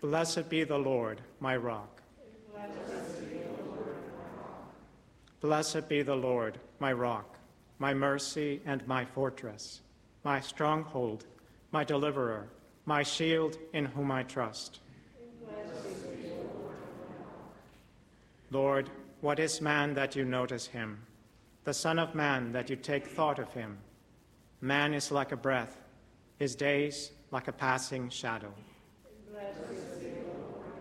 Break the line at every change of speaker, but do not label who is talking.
Blessed be the Lord, my rock. Blessed be the Lord, my rock, my mercy and my fortress, my stronghold, my deliverer, my shield in whom I trust. Lord, what is man that you notice him, the Son of Man that you take thought of him? Man is like a breath, his days like a passing shadow.